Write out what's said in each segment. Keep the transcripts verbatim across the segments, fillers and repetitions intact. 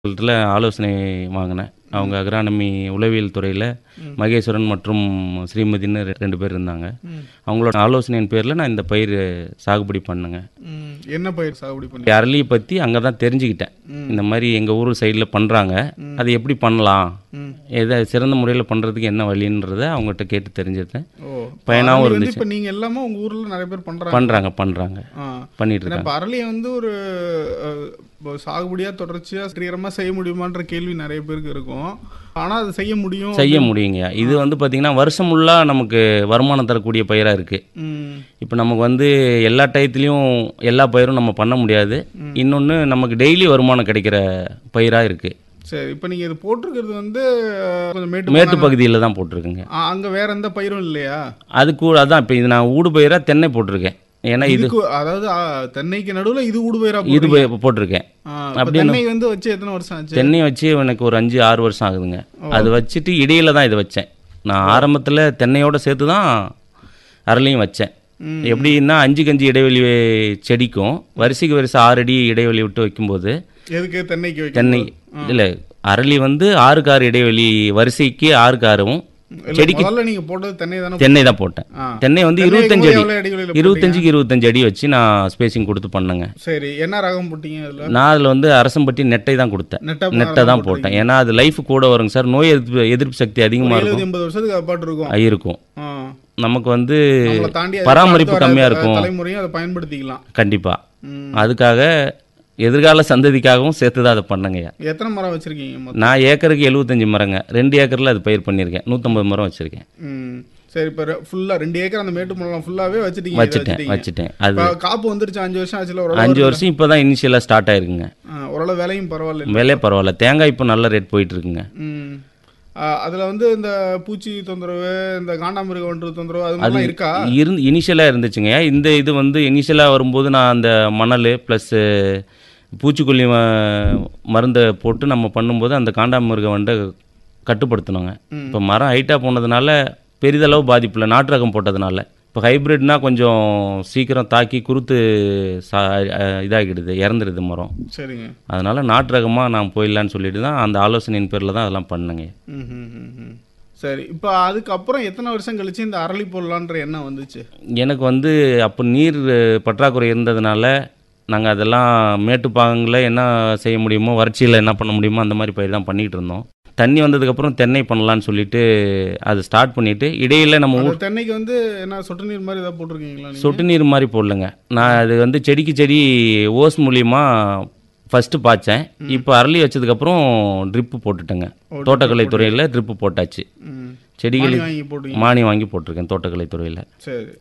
இடத்துல ஆலோசனை வாங்கினேன். அவங்க அக்ரானமி உளவியல் துறையில் மகேஸ்வரன் மற்றும் ஸ்ரீமதின்னு ரெ- ரெண்டு பேர் இருந்தாங்க. அவங்களோட ஆலோசனையின் பேரில் நான் இந்த பயிர் சாகுபடி பண்ணேங்க. ம். என்ன பயிர் சாகுபடி பண்ணி அரளியை பற்றி அங்கே தான் தெரிஞ்சுக்கிட்டேன். இந்த மாதிரி எங்கள் ஊர் சைடில் பண்ணுறாங்க, அது எப்படி பண்ணலாம், எதை சிறந்த முறையில் பண்ணுறதுக்கு என்ன வழின்றதை அவங்ககிட்ட கேட்டு தெரிஞ்சுட்டேன். ஓ பயனாகவும் அரளி வந்து இருந்துச்சு. இப்ப நீங்க எல்லாமே உங்க ஊர்ல நிறைய பேர் பண்றாங்க. பண்ணுறாங்க பண்ணுறாங்க ஆ. பண்ணிட்டு ஏன்னா இருக்காங்க. இப்ப அரளியை வந்து ஒரு அஹ், இப்போ சாகுபடியா தொடர்ச்சியா சீக்கிரமா செய்ய முடியுமான்ற கேள்வி நிறைய பேருக்கு இருக்கும். ஆனா அது செய்ய முடியும். செய்ய முடியுங்க. இது வந்து பார்த்திங்கன்னா வருஷம் ஃபுல்லாக நமக்கு வருமானம் தரக்கூடிய பயிராக இருக்குது. ம். இப்போ நமக்கு வந்து எல்லா டயத்துலையும் எல்லா பயிரும் நம்ம பண்ண முடியாது. இன்னொன்று நமக்கு டெய்லி வருமானம் கிடைக்கிற பயிராக இருக்குது. சரி இப்ப நீங்க இது போட்டிருக்கிறது வந்து அஹ், கொஞ்சம் மேட்டு மேட்டு பகுதியில் தான் போட்டிருக்குங்க. ஆ, அங்க வேற எந்த பயிரும் இல்லையா? அது கூட அதான் இப்போ இது நான் ஊடு பயிராக தென்னை போட்டிருக்கேன். ஏன்னா இது இதுக்கு அதாவது ஆ, தென்னைக்கு நடுவுல இது ஊடுபயிரா இது போடுறீங்க. ப- போட்டிருக்கேன். ஆ, இப்ப அப்படி தென்னை வந்து வச்சு எத்தனை வருஷம் ஆச்சு? தென்னை வச்சு எனக்கு ஒரு அஞ்சு ஆறு வருஷம் ஆகுதுங்க. அது வச்சுட்டு இடையில தான் இதை வச்சேன். நான் ஆரம்பத்தில் தென்னையோட சேர்த்து தான் அரளியும் வச்சேன். ம். எப்படின்னா அஞ்சுக்கு அஞ்சு இடைவெளி செடிக்கும் வரிசைக்கு வரிசை ஆறு அடி இடைவெளி விட்டு வைக்கும்போது எதுக்கு தென்னைக்கு வைக்க தென்னை இல்லை அரளி வந்து ஆறுக்கு ஆறு இடைவெளி வரிசைக்கு ஆறுக்கு ஆறும் செடிக்கு முதல்ல நீங்க போட்டது தென்னை தானே? தென்னை தான் போட்டேன். ஆ. தென்னை வந்து தென்னை இருபத்தஞ்சு வைக்கும்போது அடி எவ்வளவு இடைவெளியில இருபத்தஞ்சுக்கு இருபத்தஞ்சு அடி வச்சு நான் ஸ்பேசிங் கொடுத்து பண்ணேங்க. சரி என்ன ரகம் போட்டீங்க அதுல? நான் அதில் வந்து அரசம்பட்டி நெட்டை தான் கொடுத்தேன். நெட்டா நெட்டை தான் போட்டேன். ஏன்னா அது லைஃப் கூட வருங்க சார். நோய் எதிர்ப்பு எதிர்ப்பு சக்தி அதிகமாக எழுபது இருக்கும் எண்பது வருஷத்துக்கு அப்பாட்டு இருக்கும். இருக்கும். ஆ. நமக்கு வந்து நம்மளை தாண்டி அது பராமரிப்பு அடுத்த வர கம்மியாக இருக்கும். தலைமுறையும் அதை பயன்படுத்திக்கலாம். கண்டிப்பாக ம். அதுக்காக எதிர்கால சந்ததிக்காகவும் சேர்த்து தான் அதை பண்ணேங்கய்யா. எத்தனை மரம் வச்சிருக்கீங்க மொத்தம்? நான் ஏக்கருக்கு எழுபத்தஞ்சு மரங்க, ரெண்டு ஏக்கரில் அது பயிர் பண்ணியிருக்கேன். நூற்றம்பது மரம் வச்சுருக்கேன். ம். சரி இப்ப ரெ- ஃபுல்லா ரெண்டு ஏக்கர் அந்த மேட்டு மரம் ஃபுல்லாவே வச்சிட்டீங்க இதை வச்சுட்டேன் வச்சிட்டீங்க. வச்சுட்டேன் அது இப்ப காப்பு வந்துருச்சு அஞ்சு வருஷம் ஆச்சுல ஓரளவு அஞ்சு வருஷம் இப்போ தான் இனிஷியலாக ஸ்டார்ட் ஆயிருக்குங்க. ஆ, ஓரளவு விலையும் பரவாயில்ல. விலை பரவாயில்ல. தேங்காய் இப்போ நல்ல ரேட் போயிட்டு இருக்குங்க. ம். ஆ, அதுல வந்து இந்த பூச்சி தொந்தரவு இந்த காண்டாமிருக ஒன்று தொந்தரவு அது மாதிரிலாம் இருக்கா? இருந்து இனிஷியலாக இருந்துச்சுங்க. இந்த இது வந்து இனிஷியலாக வரும்போது நான் அந்த மணல் ப்ளஸ்ஸு பூச்சிக்கொல்லி ம- மருந்தை போட்டு நம்ம பண்ணும்போது அந்த காண்டாமிருக வண்டை கட்டுப்படுத்தணுங்க. இப்போ மரம் ஹைட்டாக போனதுனால பெரிதளவு பாதிப்பு இல்லை, நாட்டு ரகம் போட்டதுனால. இப்போ ஹைப்ரிட்னா கொஞ்சம் சீக்கிரம் தாக்கி குருத்து சா அஹ் இதாகிடுது, இறந்துடுது மரம். சரிங்க. அதனால் நாட்டு ரகமாக நான் போயிடலான்னு சொல்லிட்டு தான் அந்த ஆலோசனையின் பேரில் தான் அதெல்லாம் பண்ணுங்க. ம், ம், ம், ம். சரி இப்போ அதுக்கப்புறம் எத்தனை வருஷம் கழிச்சு இந்த அரளி போடலான்ற எண்ணம் வந்துச்சு? எனக்கு வந்து அப்போ நீர் பற்றாக்குறை இருந்ததுனால நாங்கள் அதெல்லாம் மேட்டுப்பாங்கில் என்ன செய்ய முடியுமோ, வறட்சியில் என்ன பண்ண முடியுமோ அந்த மாதிரி பயிர் தான் பண்ணிக்கிட்டு இருந்தோம். தண்ணி வந்ததுக்கப்புறம் தென்னை பண்ணலான்னு சொல்லிட்டு அதை ஸ்டார்ட் பண்ணிவிட்டு இடையில நம்ம ஊர் அந்த தென்னைக்கு வந்து என்ன சொட்டு நீர் மாதிரி ஏதாவது போட்டிருக்கீங்களா நீங்க? சொட்டு நீர் மாதிரி போடலங்க. நான் அது வந்து செடிக்கு செடி ஓஸ் மூலியமா ஃபஸ்ட்டு பாய்ச்சேன். இப்போ அரளி வச்சதுக்கப்புறம் ட்ரிப்பு போட்டுட்டேங்க. தோட்டக்கலை துறையில் ட்ரிப்பு போட்டாச்சு. ம். செடிகள் மானி வாங்கி போட்டீங்க. மானி வாங்கி போட்டிருக்கேன் தோட்டக்கலை துறையில். சரி.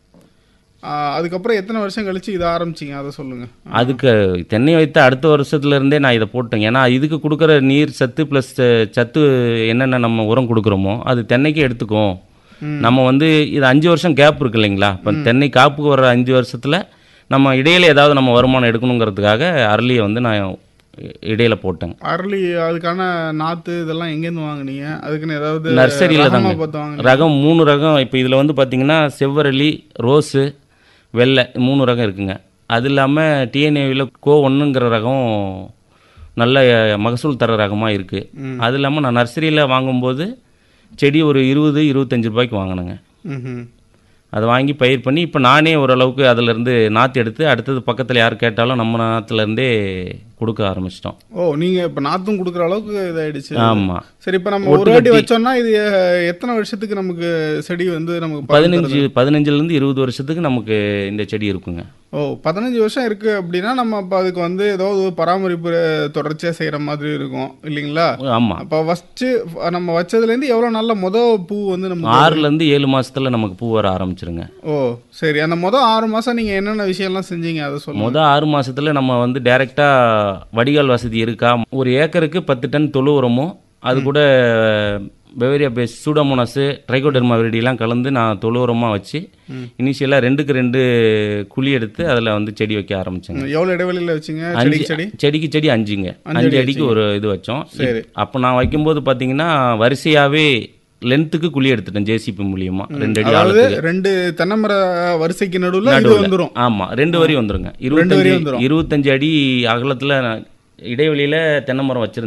ஆ, அதுக்கப்புறம் எத்தனை வருஷம் கழிச்சு இதை ஆரம்பிச்சிங்க அதை சொல்லுங்க. அதுக்கு தென்னை வைத்த அடுத்த வருஷத்துல இருந்தே நான் இதை போட்டேங்க. ஏன்னா இதுக்கு கொடுக்குற நீர் சத்து ப்ளஸ் சத்து என்னென்ன நம்ம உரம் கொடுக்குறோமோ அது தென்னைக்கு எடுத்துக்கும். நம்ம வந்து இது அஞ்சு வருஷம் கேப் இருக்கு இல்லைங்களா? இப்போ தென்னை காப்புக்கு வர அஞ்சு வருஷத்தில் நம்ம இடையில ஏதாவது நம்ம வருமானம் எடுக்கணுங்கிறதுக்காக அரளியை வந்து நான் இடையில போட்டேங்க. அரளி அதுக்கான நாத்து இதெல்லாம் எங்கேருந்து வாங்குனீங்க? அதுக்குன்னு ஏதாவது நர்சரியில் ரகமா தாங்க. பார்த்து வாங்குனீங்க? ரகம் மூணு ரகம். இப்போ இதில் வந்து பார்த்தீங்கன்னா செவ்வரளி, ரோஸு, வெள்ளை மூணு ரகம் இருக்குங்க. அது இல்லாமல் டிஎன்ஏவில் கோ ஒன்றுங்கிற ரகம் நல்ல மகசூல் தர ரகமாக இருக்குது. அது இல்லாமல் நான் நர்சரியில் வாங்கும்போது செடி ஒரு இருபது இருபத்தஞ்சி ரூபாய்க்கு வாங்கினேங்க. ம்ஹும். அதை வாங்கி பயிர் பண்ணி இப்போ நானே ஓரளவுக்கு அதிலேருந்து நாற்று எடுத்து அடுத்தது பக்கத்தில் யார் கேட்டாலும் நம்ம நாற்றுலேருந்தே கொடுக்க ஆரம்பிச்சிட்டோம். ஓ நீங்க இப்ப நாத்தும் கொடுக்குற அளவுக்கு இதாயிடுச்சு. ஆமாம். சரி இப்ப நம்ம ஒரு வாட்டி வச்சோம்னா இது எ- எத்தனை வருஷத்துக்கு நமக்கு செடி வந்து நமக்கு பலன் பதினஞ்சு பதினஞ்சுலேருந்து இருபது வருஷத்துக்கு நமக்கு இந்த செடி இருக்குங்க. ஓ பதினஞ்சு வருஷம் இருக்கு அப்படின்னா நம்ம அப்போ அதுக்கு வந்து ஏதாவது ஒரு பராமரிப்பு தொடர்ச்சியாக செய்கிற மாதிரி இருக்கும் இல்லைங்களா? ஆமாம். அப்போ ஃபஸ்ட்டு நம்ம வச்சதுலேருந்து எவ்வளோ நல்ல முத பூ வந்து நம்ம ஆறுலேருந்து ஏழு மாசத்துல நமக்கு பூ வர ஆரம்பிச்சிருங்க. ஓ சரி அந்த முத ஆறு மாதம் நீங்கள் என்னென்ன விஷயம்லாம் செஞ்சீங்க அதை சொல்லுங்க. மொதல் ஆறு மாசத்துல நம்ம வந்து டைரெக்டாக வடிகால் வசதி இருக்கா, ஒரு ஏக்கருக்கு பத்து டன் தொழு உரமும் அது கூட பெவேரியா பேஸ் சூடோமோனாஸு ட்ரைகோடெர்மா விரிடிலாம் கலந்து நான் தொழு உரமாக வச்சு இனிஷியலாக ரெண்டுக்கு ரெண்டு குழி எடுத்து அதில் வந்து செடி வைக்க ஆரம்பிச்சேங்க. எவ்வளோ இடைவெளியில் வச்சிங்க அஞ்சு செடிக்கு செடி? செடிக்கு செடி அஞ்சுங்க. அஞ்சு அடிக்கு ஒரு இது வச்சோம். சரி. அப்போ நான் வைக்கும்போது பார்த்தீங்கன்னா வரிசையாகவே லென்த்துக்கு குழி எடுத்துட்டேன் ஜேசிபி மூலியமா. ரெண்டு அடி அதாவது ஆழத்துக்கு. ரெண்டு தென்னைமர வரிசைக்கு நடுவில் இது வந்துடும். ஆமா ரெண்டு வரி வந்துருங்க. ரெண்டு வரி இருபத்தஞ்சு வந்துரும். இருபத்தஞ்சு அடி அகலத்துல இடைவெளியில் தென்னை மரம் வச்சுருந்தேன்.